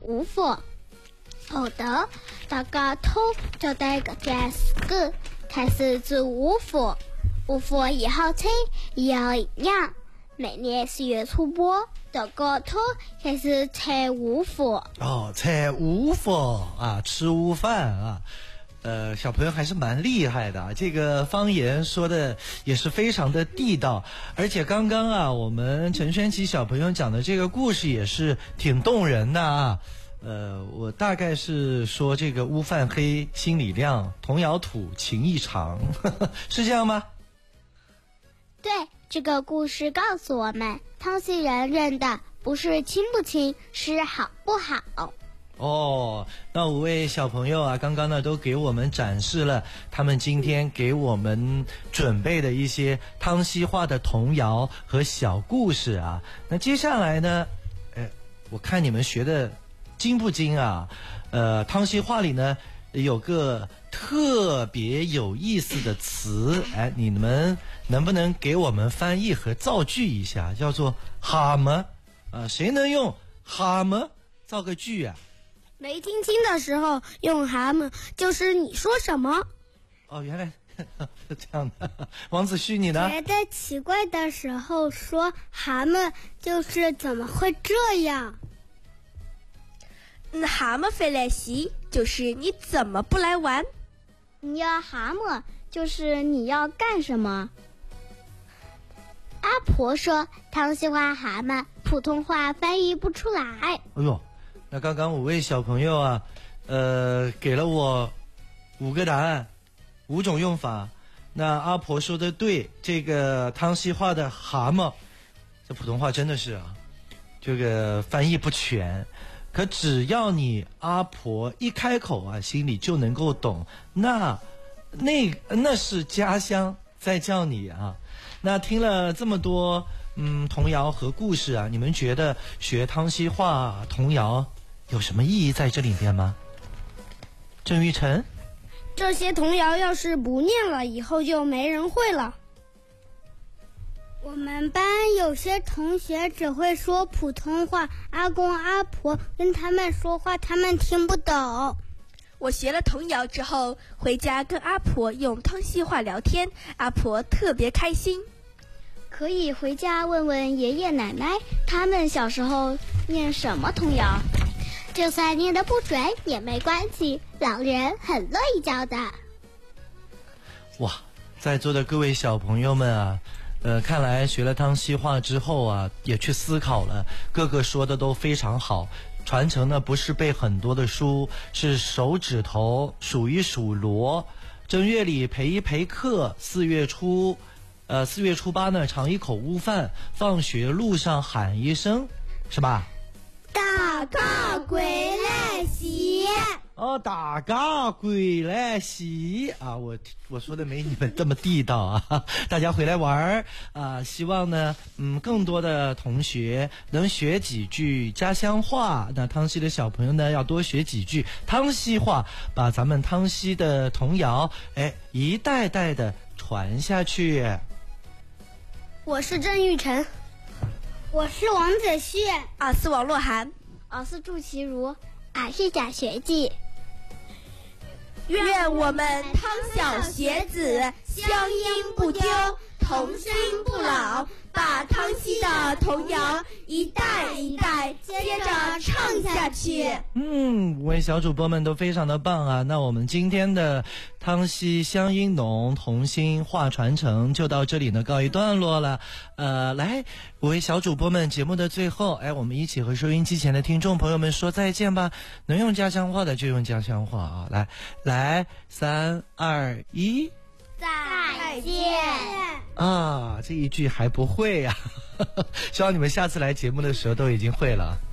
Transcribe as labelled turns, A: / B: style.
A: 五福。后头大家都觉得个件事个开始做五福，五福以后吃也要营养。每年4月初8，大家都开始吃五福。
B: 吃五福啊，吃午饭啊。小朋友还是蛮厉害的，这个方言说的也是非常的地道，而且刚刚啊，我们陈轩琪小朋友讲的这个故事也是挺动人的啊。我大概是说这个屋饭黑心里亮，童谣土情意长，是这样吗？
A: 对，这个故事告诉我们，汤溪人认的不是亲不亲，是好不好。
B: 那5位小朋友啊，刚刚呢都给我们展示了他们今天给我们准备的一些汤溪话的童谣和小故事啊。那接下来呢，我看你们学的精不精啊？汤溪话里呢有个特别有意思的词，你们能不能给我们翻译和造句一下？叫做蛤蟆谁能用蛤蟆造个句啊？
C: 没听清的时候用蛤蟆，就是你说什么。
B: 原来是这样的。王子旭你呢？
C: 觉得奇怪的时候说蛤蟆，就是怎么会这样。
D: 蛤蟆飞来袭，就是你怎么不来玩。
A: 你要蛤蟆，就是你要干什么。阿婆说汤溪话蛤蟆普通话翻译不出来。
B: 那刚刚5位小朋友啊，给了我5个答案，5种用法。那阿婆说的对，这个汤溪话的蛤蟆，这普通话真的是啊，这个翻译不全。可只要你阿婆一开口啊，心里就能够懂，那是家乡在叫你啊。那听了这么多童谣和故事啊，你们觉得学汤溪话童谣有什么意义在这里面吗？郑玉成，
C: 这些童谣要是不念了，以后就没人会了。我们班有些同学只会说普通话，阿公阿婆跟他们说话，他们听不懂。
D: 我学了童谣之后，回家跟阿婆用汤溪话聊天，阿婆特别开心。
A: 可以回家问问爷爷奶奶，他们小时候念什么童谣，就算念得不准也没关系，老人很乐意教的。
B: 哇，在座的各位小朋友们啊，看来学了汤溪话之后啊，也去思考了，个个说的都非常好。传承呢不是背很多的书，是手指头数一数锣，正月里陪一陪课，4月初8呢尝一口午饭，放学路上喊一声，是吧？
C: 大家归来兮。
B: 大家归来兮啊！我说的没你们这么地道啊！大家回来玩啊！希望呢，更多的同学能学几句家乡话。那汤溪的小朋友呢，要多学几句汤溪话，把咱们汤溪的童谣，一代代的传下去。
C: 我是郑玉成，我是王子旭，
D: 我是王洛涵，
A: 我是祝其如，我是贾学记。
D: 愿我们汤小学子乡音不丢，童心不老，把汤溪的童谣一代一代接着唱下去。
B: 5位小主播们都非常的棒啊！那我们今天的汤溪乡音浓童心话传承就到这里呢，告一段落了。来，5位小主播们，节目的最后，我们一起和收音机前的听众朋友们说再见吧。能用家乡话的就用家乡话啊！来，3、2、1。
A: 再见
B: 啊，这一句还不会呀，希望你们下次来节目的时候都已经会了。